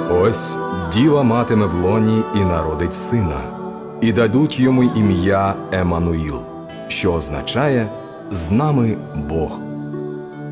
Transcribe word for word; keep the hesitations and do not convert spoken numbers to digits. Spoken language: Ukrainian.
Ось діва матиме в лоні і народить сина, і дадуть йому ім'я Еммануїл, що означає «з нами Бог».